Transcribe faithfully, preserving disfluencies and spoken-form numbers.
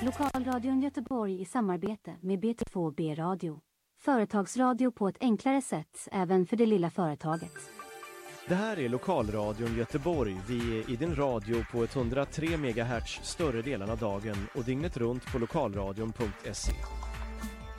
Lokalradion Göteborg i samarbete med B två B Radio. Företagsradio på ett enklare sätt även för det lilla företaget. Det här är Lokalradion Göteborg. Vi är i din radio på etthundratre megahertz större delen av dagen och dygnet runt på lokalradion punkt se.